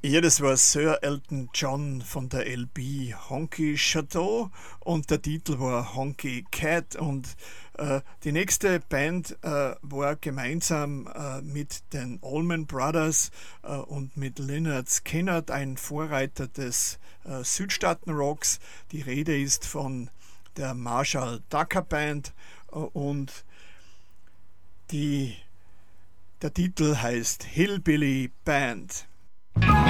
Ja, das war Sir Elton John von der LB Honky Chateau und der Titel war Honky Cat und die nächste Band war gemeinsam mit den Allman Brothers und mit Lynyrd Skynyrd ein Vorreiter des Südstaatenrocks. Die Rede ist von der Marshall Tucker Band und die, der Titel heißt Hillbilly Band.